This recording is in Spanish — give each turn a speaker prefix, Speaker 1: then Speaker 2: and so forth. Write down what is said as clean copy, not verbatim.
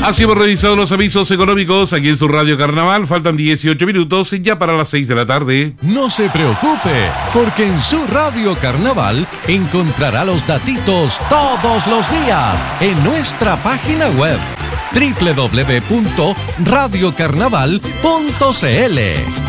Speaker 1: Así hemos revisado los avisos económicos aquí en su Radio Carnaval. Faltan 18 minutos ya para las 6 de la tarde.
Speaker 2: No se preocupe, porque en su Radio Carnaval encontrará los datitos todos los días en nuestra página web www.radiocarnaval.cl.